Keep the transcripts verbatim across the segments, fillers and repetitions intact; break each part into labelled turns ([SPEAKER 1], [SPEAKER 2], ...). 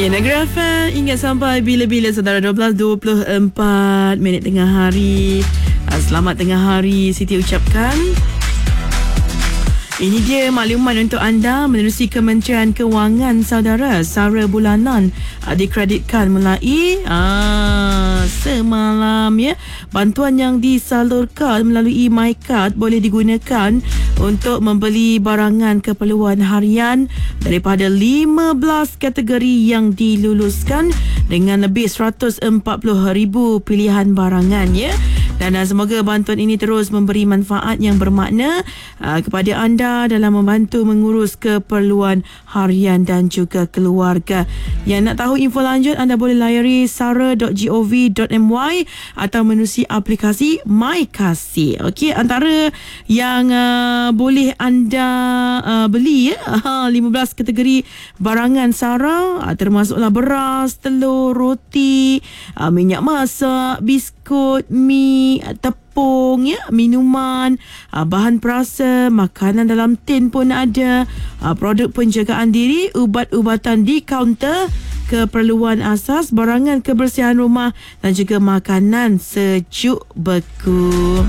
[SPEAKER 1] Ya, Negara F M ingat sampai bila-bila saudara. Dua belas dua puluh empat minit tengah hari. Selamat tengah hari Siti ucapkan. Ini dia maklumat untuk anda. Menerusi Kementerian Kewangan saudara, sara bulanan dikreditkan melalui ah, semalam ya. Bantuan yang disalurkan melalui MyCard boleh digunakan untuk membeli barangan keperluan harian daripada lima belas kategori yang diluluskan dengan lebih seratus empat puluh ribu pilihan barangan ya. Dan uh, semoga bantuan ini terus memberi manfaat yang bermakna uh, kepada anda dalam membantu mengurus keperluan harian dan juga keluarga. Yang nak tahu info lanjut, anda boleh layari sara dot gov dot my atau menerusi aplikasi MyKasih. Okey, antara yang uh, boleh anda uh, beli ya, uh, lima belas kategori barangan sara, uh, termasuklah beras, telur, roti, uh, minyak masak, biskut, mi, tepung ya, minuman, bahan perasa, makanan dalam tin pun ada, produk penjagaan diri, ubat-ubatan di kaunter, keperluan asas, barangan kebersihan rumah dan juga makanan sejuk beku.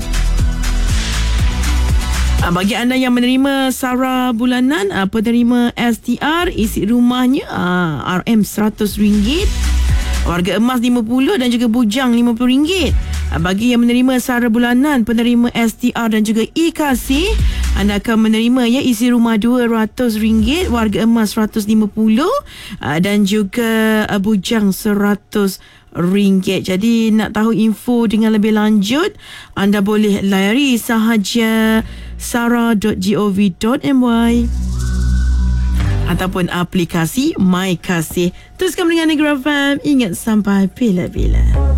[SPEAKER 1] Bagi anda yang menerima sara bulanan, penerima S T R, isi rumahnya R M seratus ringgit, warga emas lima puluh dan juga bujang lima puluh ringgit. Bagi yang menerima sara bulanan, penerima S T R dan juga e-Kasih, anda akan menerima ya isi rumah dua ratus ringgit, warga emas seratus lima puluh dan juga bujang seratus ringgit. Jadi nak tahu info dengan lebih lanjut, anda boleh layari sahaja sara dot gov dot my ataupun aplikasi MyKasih. Teruskan dengan Negara F M, ingat sampai bila-bila.